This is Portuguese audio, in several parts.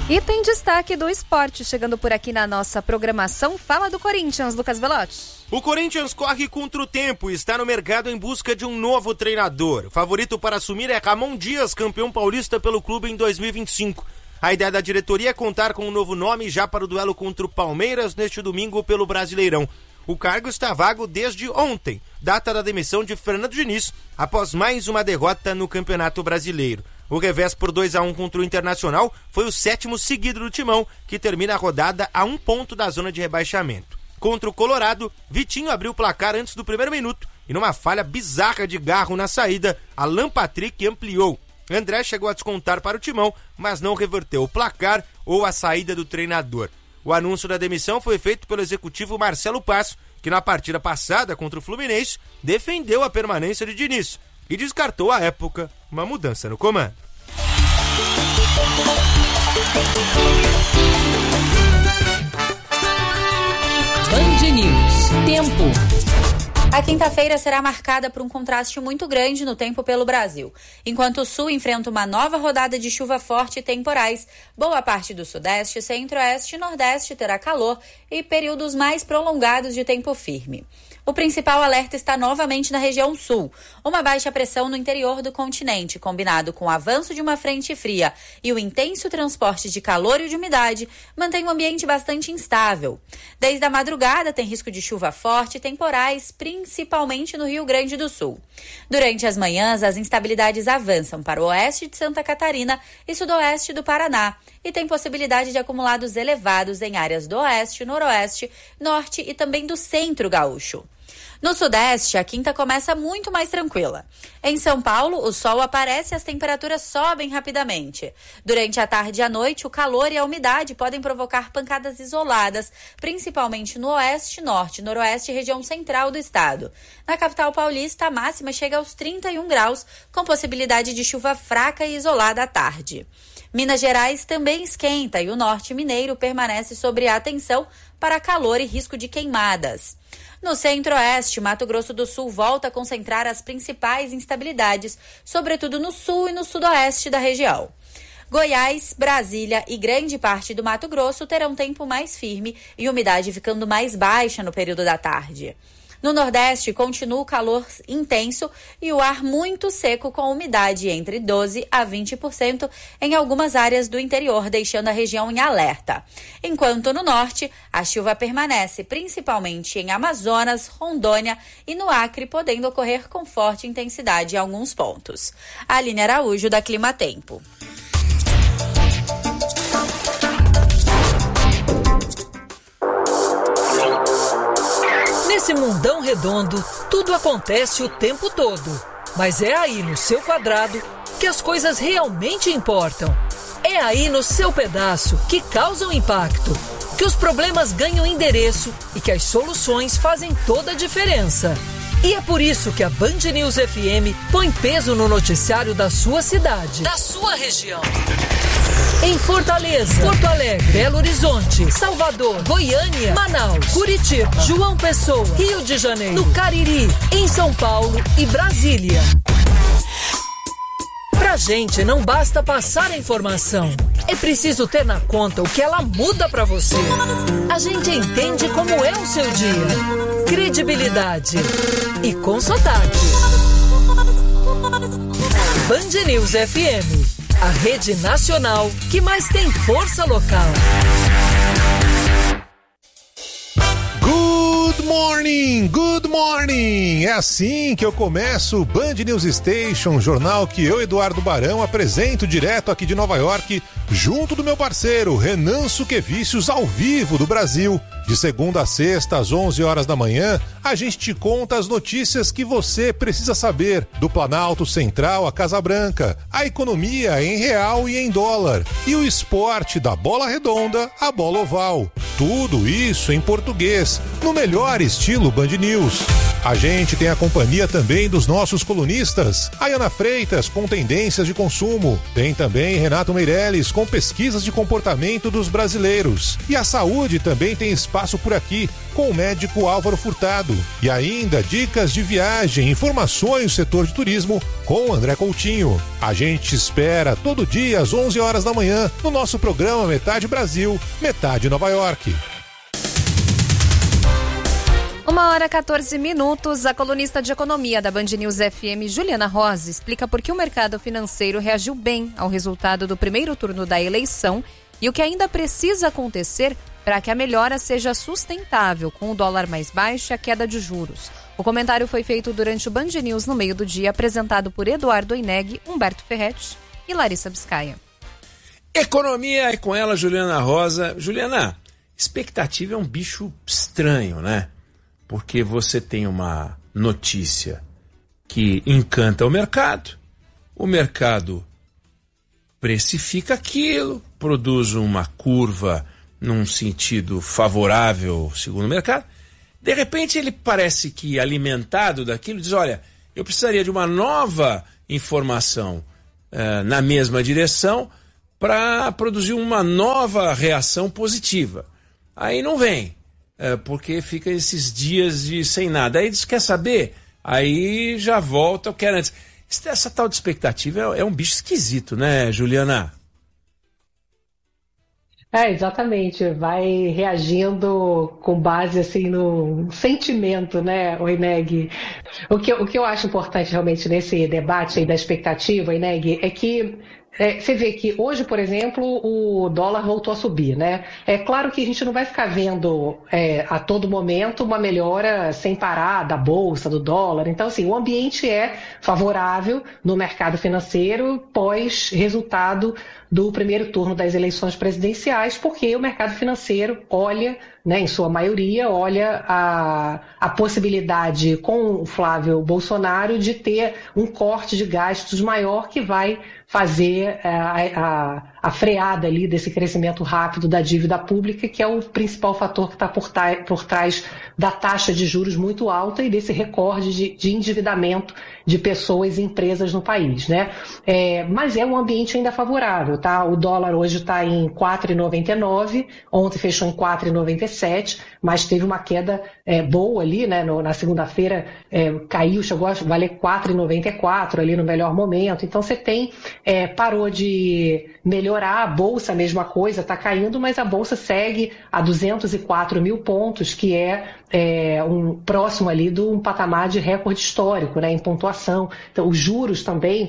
E tem destaque do esporte chegando por aqui na nossa programação. Fala do Corinthians, Lucas Velotti. O Corinthians corre contra o tempo e está no mercado em busca de um novo treinador. O favorito para assumir é Ramon Dias, campeão paulista pelo clube em 2025. A ideia da diretoria é contar com um novo nome já para o duelo contra o Palmeiras neste domingo pelo Brasileirão. O cargo está vago desde ontem, data da demissão de Fernando Diniz, após mais uma derrota no Campeonato Brasileiro. O revés por 2-1 contra o Internacional foi o 7º seguido do Timão, que termina a rodada a 1 ponto da zona de rebaixamento. Contra o Colorado, Vitinho abriu o placar antes do primeiro minuto e numa falha bizarra de Garro na saída, Alan Patrick ampliou. André chegou a descontar para o Timão, mas não reverteu o placar ou a saída do treinador. O anúncio da demissão foi feito pelo executivo Marcelo Passo, que na partida passada contra o Fluminense defendeu a permanência de Diniz e descartou à época uma mudança no comando. Band News. Tempo. A quinta-feira será marcada por um contraste muito grande no tempo pelo Brasil. Enquanto o sul enfrenta uma nova rodada de chuva forte e temporais, boa parte do sudeste, centro-oeste e nordeste terá calor e períodos mais prolongados de tempo firme. O principal alerta está novamente na região sul. Uma baixa pressão no interior do continente, combinado com o avanço de uma frente fria e o intenso transporte de calor e de umidade, mantém um ambiente bastante instável. Desde a madrugada tem risco de chuva forte e temporais, principalmente no Rio Grande do Sul. Durante as manhãs, as instabilidades avançam para o oeste de Santa Catarina e sudoeste do Paraná, e tem possibilidade de acumulados elevados em áreas do oeste, noroeste, norte e também do centro gaúcho. No sudeste, a quinta começa muito mais tranquila. Em São Paulo, o sol aparece e as temperaturas sobem rapidamente. Durante a tarde e a noite, o calor e a umidade podem provocar pancadas isoladas, principalmente no oeste, norte, noroeste e região central do estado. Na capital paulista, a máxima chega aos 31 graus, com possibilidade de chuva fraca e isolada à tarde. Minas Gerais também esquenta e o norte mineiro permanece sob atenção para calor e risco de queimadas. No centro-oeste, Mato Grosso do Sul volta a concentrar as principais instabilidades, sobretudo no sul e no sudoeste da região. Goiás, Brasília e grande parte do Mato Grosso terão tempo mais firme e umidade ficando mais baixa no período da tarde. No Nordeste, continua o calor intenso e o ar muito seco com umidade entre 12% a 20% em algumas áreas do interior, deixando a região em alerta. Enquanto no Norte, a chuva permanece principalmente em Amazonas, Rondônia e no Acre, podendo ocorrer com forte intensidade em alguns pontos. Aline Araújo, da Clima Tempo. Nesse mundão redondo, tudo acontece o tempo todo. Mas é aí no seu quadrado que as coisas realmente importam. É aí no seu pedaço que causam impacto, que os problemas ganham endereço e que as soluções fazem toda a diferença. E é por isso que a Band News FM põe peso no noticiário da sua cidade, da sua região. Em Fortaleza, Porto Alegre, Belo Horizonte, Salvador, Goiânia, Manaus, Curitiba, João Pessoa, Rio de Janeiro, no Cariri, em São Paulo e Brasília. Pra gente não basta passar a informação, é preciso ter na conta o que ela muda pra você. A gente entende como é o seu dia, credibilidade e com sotaque. Band News FM. A rede nacional que mais tem força local. Good morning, good morning! É assim que eu começo o Band News Station, jornal que eu, Eduardo Barão, apresento direto aqui de Nova York, junto do meu parceiro Renan Suquevicius, ao vivo do Brasil. De segunda a sexta, às 11 horas da manhã, a gente te conta as notícias que você precisa saber do Planalto Central à Casa Branca, a economia em real e em dólar, e o esporte da bola redonda à bola oval. Tudo isso em português, no melhor estilo Band News. A gente tem a companhia também dos nossos colunistas. A Ana Freitas com tendências de consumo. Tem também Renato Meirelles com pesquisas de comportamento dos brasileiros. E a saúde também tem espaço por aqui, com o médico Álvaro Furtado. E ainda dicas de viagem, informações do setor de turismo com o André Coutinho. A gente espera todo dia às 11 horas da manhã no nosso programa Metade Brasil, Metade Nova York. 1h14. A colunista de economia da Band News FM, Juliana Rosa, explica por que o mercado financeiro reagiu bem ao resultado do primeiro turno da eleição e o que ainda precisa acontecer para que a melhora seja sustentável, com o dólar mais baixo e a queda de juros. O comentário foi feito durante o Band News no meio do dia, apresentado por Eduardo Oineg, Humberto Ferretti e Larissa Biscaia. Economia é com ela, Juliana Rosa. Juliana, expectativa é um bicho estranho, né? Porque você tem uma notícia que encanta o mercado precifica aquilo, produz uma curva num sentido favorável, segundo o mercado. De repente ele parece que, alimentado daquilo, diz, olha, eu precisaria de uma nova informação na mesma direção para produzir uma nova reação positiva. Aí não vem. Porque fica esses dias de sem nada. Aí diz, quer saber? Aí já volta o que era antes. Essa tal de expectativa é um bicho esquisito, né, Juliana? Exatamente. Vai reagindo com base assim no sentimento, né, Oineg? O que eu acho importante realmente nesse debate aí da expectativa, Oineg, é que você vê que hoje, por exemplo, o dólar voltou a subir, né? É claro que a gente não vai ficar vendo a todo momento uma melhora sem parar da bolsa, do dólar. Então, assim, o ambiente é favorável no mercado financeiro pós resultado do primeiro turno das eleições presidenciais, porque o mercado financeiro olha, né, em sua maioria, olha a possibilidade com o Flávio Bolsonaro de ter um corte de gastos maior que vai fazer a freada ali desse crescimento rápido da dívida pública, que é o principal fator que está por trás da taxa de juros muito alta e desse recorde de endividamento de pessoas e empresas no país, né? Mas é um ambiente ainda favorável, tá? O dólar hoje está em 4,99, ontem fechou em 4,97, mas teve uma queda boa ali, né? Na segunda-feira caiu, chegou a valer 4,94 ali no melhor momento. Então você tem, parou de melhorar, a Bolsa a mesma coisa, está caindo, mas a Bolsa segue a 204 mil pontos, que é próximo ali de um patamar de recorde histórico, né, em pontuação. Então, os juros também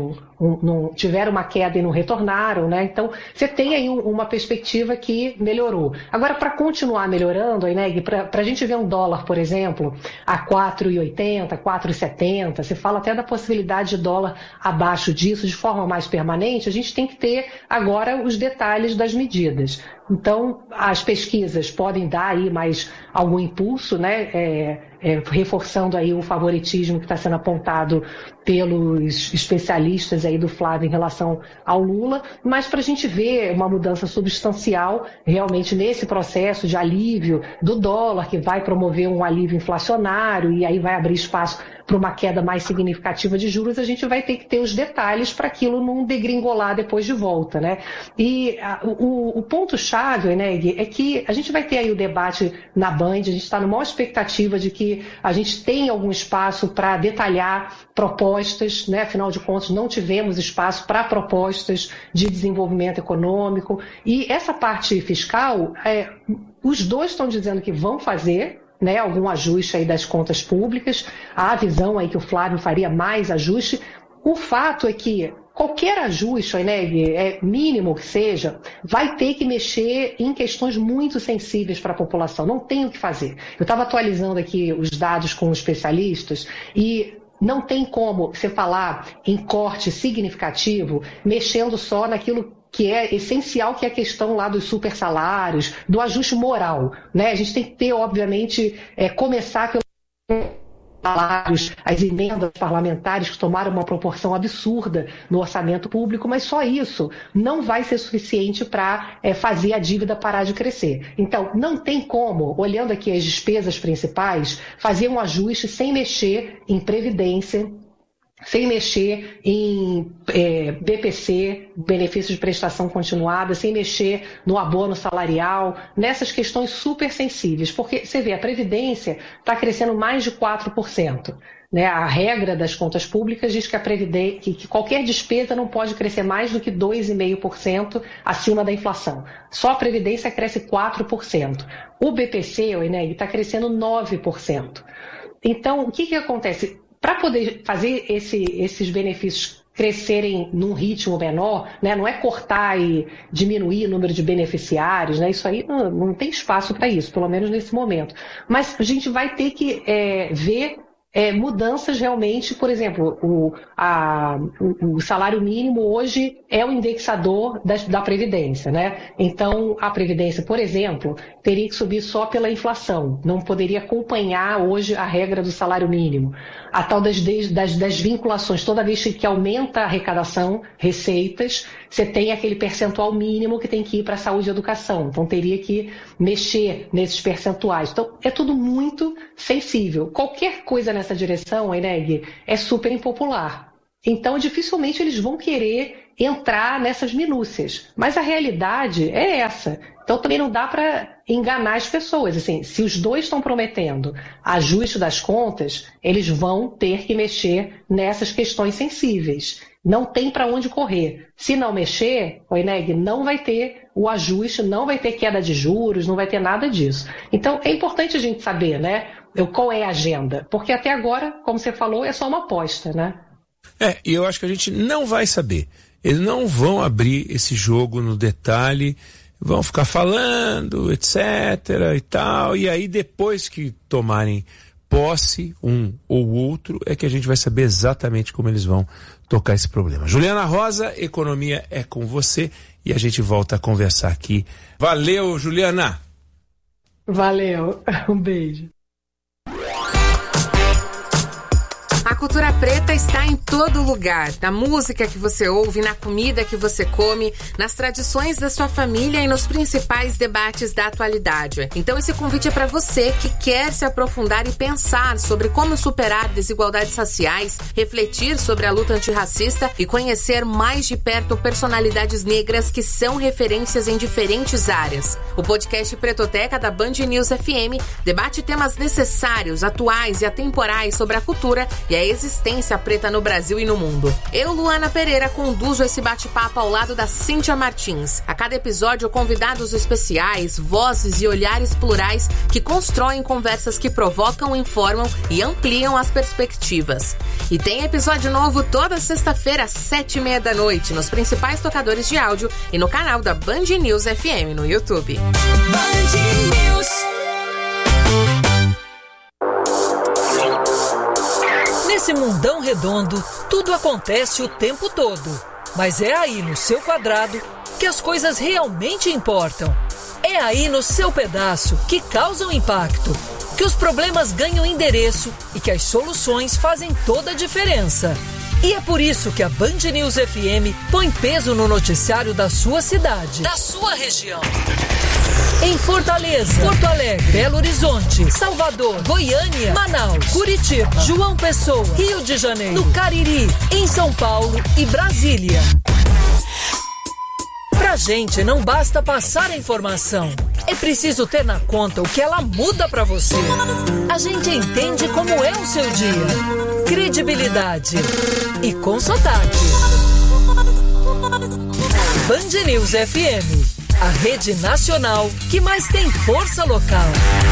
não tiveram uma queda e não retornaram, né? Então, você tem aí uma perspectiva que melhorou. Agora, para continuar melhorando, Oineg, para a gente ver um dólar, por exemplo, a 4,80, 4,70, você fala até da possibilidade de dólar abaixo disso de forma mais permanente, a gente tem que ter agora os detalhes das medidas. Então, as pesquisas podem dar aí mais algum impulso, né? Reforçando aí o favoritismo que está sendo apontado pelos especialistas aí do Flávio em relação ao Lula, mas para a gente ver uma mudança substancial realmente nesse processo de alívio do dólar, que vai promover um alívio inflacionário e aí vai abrir espaço para uma queda mais significativa de juros, a gente vai ter que ter os detalhes para aquilo não degringolar depois de volta, né? E o ponto-chave, Oineg, é que a gente vai ter aí o debate na Band, a gente está numa maior expectativa de que a gente tenha algum espaço para detalhar propostas, né? Afinal de contas, não tivemos espaço para propostas de desenvolvimento econômico. E essa parte fiscal, os dois estão dizendo que vão fazer, né, algum ajuste aí das contas públicas. Há a visão aí que o Flávio faria mais ajuste. O fato é que qualquer ajuste, Oineg, mínimo que seja, vai ter que mexer em questões muito sensíveis para a população. Não tem o que fazer. Eu estava atualizando aqui os dados com os especialistas e não tem como você falar em corte significativo mexendo só naquilo que é essencial, que é a questão lá dos super salários, do ajuste moral, né? A gente tem que ter, obviamente, começar pelo salários, as emendas parlamentares que tomaram uma proporção absurda no orçamento público, mas só isso não vai ser suficiente para fazer a dívida parar de crescer. Então, não tem como, olhando aqui as despesas principais, fazer um ajuste sem mexer em previdência, sem mexer em BPC, benefício de prestação continuada, sem mexer no abono salarial, nessas questões super sensíveis, porque você vê, a Previdência está crescendo mais de 4%. Né? A regra das contas públicas diz que qualquer despesa não pode crescer mais do que 2,5% acima da inflação. Só a Previdência cresce 4%. O BPC, o INEG, está crescendo 9%. Então, o que acontece? Para poder fazer esses benefícios crescerem num ritmo menor, né, não é cortar e diminuir o número de beneficiários, né, isso aí não tem espaço para isso, pelo menos nesse momento. Mas a gente vai ter que ver mudanças realmente, por exemplo, o salário mínimo hoje é o indexador da Previdência, né? Então, a Previdência, por exemplo, teria que subir só pela inflação, não poderia acompanhar hoje a regra do salário mínimo. A tal das vinculações, toda vez que aumenta a arrecadação, receitas, você tem aquele percentual mínimo que tem que ir para a saúde e educação, então teria que mexer nesses percentuais. Então, é tudo muito sensível. Qualquer coisa nessa direção, INEG, é super impopular. Então, dificilmente eles vão querer entrar nessas minúcias. Mas a realidade é essa. Então, também não dá para enganar as pessoas. Assim, se os dois estão prometendo ajuste das contas, eles vão ter que mexer nessas questões sensíveis. Não tem para onde correr. Se não mexer, o INEG não vai ter o ajuste, não vai ter queda de juros, não vai ter nada disso. Então, é importante a gente saber, né, qual é a agenda. Porque até agora, como você falou, é só uma aposta, né? E eu acho que a gente não vai saber. Eles não vão abrir esse jogo no detalhe, vão ficar falando, etc. e tal, e aí depois que tomarem posse, um ou outro, é que a gente vai saber exatamente como eles vão tocar esse problema. Juliana Rosa, Economia é com você, e a gente volta a conversar aqui. Valeu, Juliana! Valeu, um beijo. A cultura preta está em todo lugar, na música que você ouve, na comida que você come, nas tradições da sua família e nos principais debates da atualidade. Então esse convite é para você que quer se aprofundar e pensar sobre como superar desigualdades raciais, refletir sobre a luta antirracista e conhecer mais de perto personalidades negras que são referências em diferentes áreas. O podcast Pretoteca da Band News FM debate temas necessários, atuais e atemporais sobre a cultura e a existência preta no Brasil e no mundo. Eu, Luana Pereira, conduzo esse bate-papo ao lado da Cíntia Martins. A cada episódio, convidados especiais, vozes e olhares plurais que constroem conversas que provocam, informam e ampliam as perspectivas. E tem episódio novo toda sexta-feira às 7:30 da noite nos principais tocadores de áudio e no canal da Band News FM no YouTube. Band News. Nesse mundão redondo, tudo acontece o tempo todo. Mas é aí no seu quadrado que as coisas realmente importam. É aí no seu pedaço que causam impacto, que os problemas ganham endereço e que as soluções fazem toda a diferença. E é por isso que a Band News FM põe peso no noticiário da sua cidade, da sua região. Em Fortaleza, Porto Alegre, Belo Horizonte, Salvador, Goiânia, Manaus, Curitiba, João Pessoa, Rio de Janeiro, no Cariri, em São Paulo e Brasília. Pra gente não basta passar a informação, é preciso ter na conta o que ela muda pra você. A gente entende como é o seu dia. Credibilidade e com sotaque. Band News FM, a rede nacional que mais tem força local.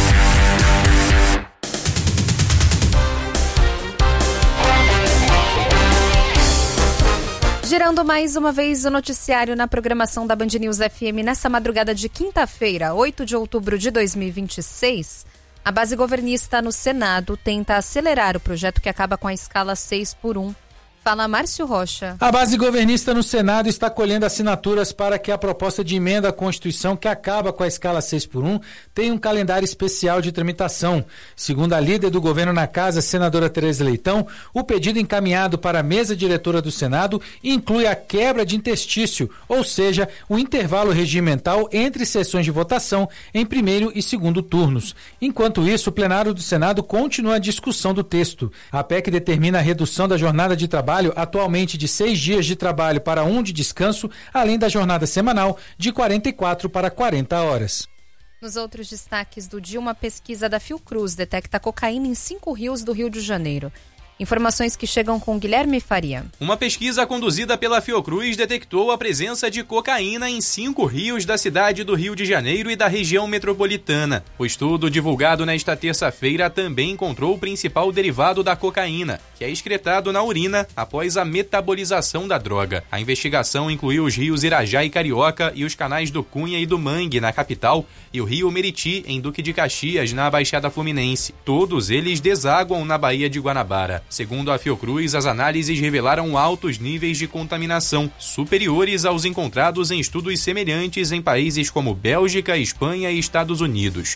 Girando mais uma vez o noticiário na programação da Band News FM nessa madrugada de quinta-feira, 8 de outubro de 2026, a base governista no Senado tenta acelerar o projeto que acaba com a escala 6x1. Fala Márcio Rocha. A base governista no Senado está colhendo assinaturas para que a proposta de emenda à Constituição, que acaba com a escala 6x1, tenha um calendário especial de tramitação. Segundo a líder do governo na casa, senadora Tereza Leitão, o pedido encaminhado para a mesa diretora do Senado inclui a quebra de interstício, ou seja, o intervalo regimental entre sessões de votação em primeiro e segundo turnos. Enquanto isso, o plenário do Senado continua a discussão do texto. A PEC determina a redução da jornada de trabalho atualmente de 6 dias de trabalho para 1 de descanso, além da jornada semanal de 44 para 40 horas. Nos outros destaques do dia, uma pesquisa da Fiocruz detecta cocaína em 5 rios do Rio de Janeiro. Informações que chegam com Guilherme Faria. Uma pesquisa conduzida pela Fiocruz detectou a presença de cocaína em 5 rios da cidade do Rio de Janeiro e da região metropolitana. O estudo, divulgado nesta terça-feira, também encontrou o principal derivado da cocaína, que é excretado na urina após a metabolização da droga. A investigação incluiu os rios Irajá e Carioca e os canais do Cunha e do Mangue, na capital, e o rio Meriti, em Duque de Caxias, na Baixada Fluminense. Todos eles desaguam na Baía de Guanabara. Segundo a Fiocruz, as análises revelaram altos níveis de contaminação, superiores aos encontrados em estudos semelhantes em países como Bélgica, Espanha e Estados Unidos.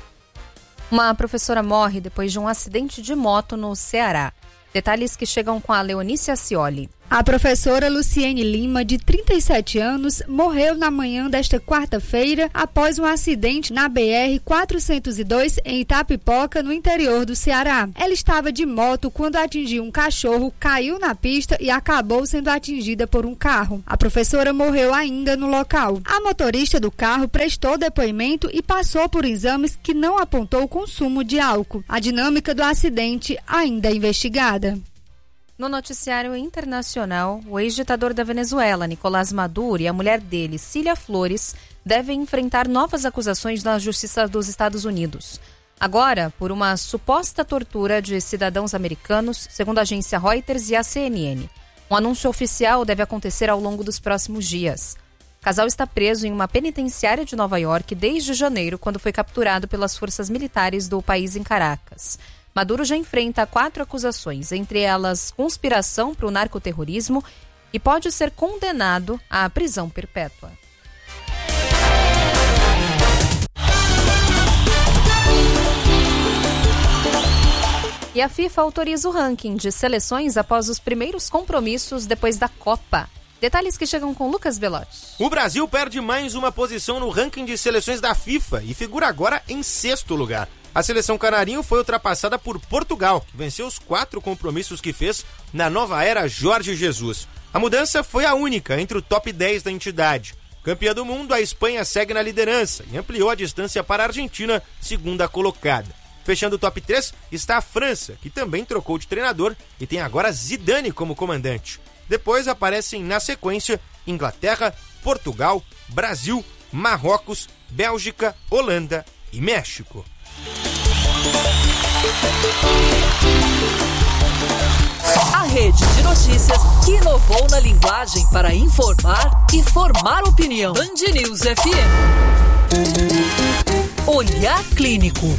Uma professora morre depois de um acidente de moto no Ceará. Detalhes que chegam com a Leonice Acioli. A professora Luciene Lima, de 37 anos, morreu na manhã desta quarta-feira após um acidente na BR-402 em Itapipoca, no interior do Ceará. Ela estava de moto quando atingiu um cachorro, caiu na pista e acabou sendo atingida por um carro. A professora morreu ainda no local. A motorista do carro prestou depoimento e passou por exames que não apontou o consumo de álcool. A dinâmica do acidente ainda é investigada. No noticiário internacional, o ex-ditador da Venezuela, Nicolás Maduro, e a mulher dele, Cília Flores, devem enfrentar novas acusações na Justiça dos Estados Unidos. Agora, por uma suposta tortura de cidadãos americanos, segundo a agência Reuters e a CNN. Um anúncio oficial deve acontecer ao longo dos próximos dias. O casal está preso em uma penitenciária de Nova York desde janeiro, quando foi capturado pelas forças militares do país em Caracas. Maduro já enfrenta 4 acusações, entre elas conspiração para o narcoterrorismo, e pode ser condenado à prisão perpétua. E a FIFA autoriza o ranking de seleções após os primeiros compromissos depois da Copa. Detalhes que chegam com Lucas Belotti. O Brasil perde mais uma posição no ranking de seleções da FIFA e figura agora em 6º lugar. A seleção canarinho foi ultrapassada por Portugal, que venceu os 4 compromissos que fez na nova era Jorge Jesus. A mudança foi a única entre o top 10 da entidade. Campeã do mundo, a Espanha segue na liderança e ampliou a distância para a Argentina, segunda colocada. Fechando o top 3 está a França, que também trocou de treinador e tem agora Zidane como comandante. Depois aparecem na sequência Inglaterra, Portugal, Brasil, Marrocos, Bélgica, Holanda e México. A rede de notícias que inovou na linguagem para informar e formar opinião. Band News FM. Olhar Clínico.